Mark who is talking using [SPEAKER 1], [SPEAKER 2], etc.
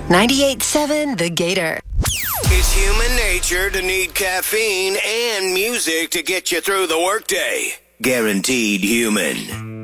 [SPEAKER 1] 98.7 The Gator.
[SPEAKER 2] It's human nature to need caffeine and music to get you through the workday. Guaranteed human.